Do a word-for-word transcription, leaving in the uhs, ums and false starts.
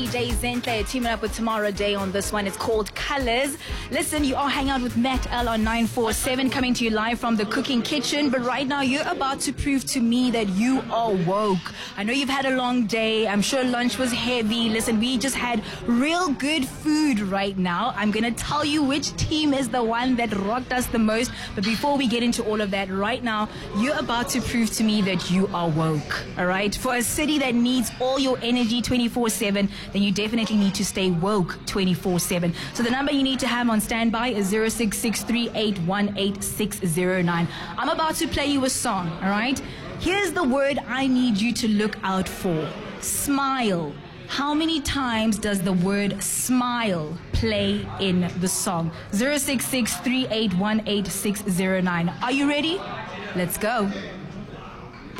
D J Zentle teaming up with Tamara Day on this one. It's called Colors. Listen, you are hanging out with Matt L on nine four seven, coming to you live from the cooking kitchen. But right now, you're about to prove to me that you are woke. I know you've had a long day. I'm sure lunch was heavy. Listen, we just had real good food right now. I'm going to tell you which team is the one that rocked us the most. But before we get into all of that, right now, you're about to prove to me that you are woke. All right? For a city that needs all your energy twenty-four seven, then you definitely need to stay woke twenty-four seven. So the number you need to have on standby is zero six six three eight one eight six zero nine. I'm about to play you a song, all right? Here's the word I need you to look out for. Smile. How many times does the word smile play in the song? zero six six three eight one eight six zero nine. Are you ready? Let's go.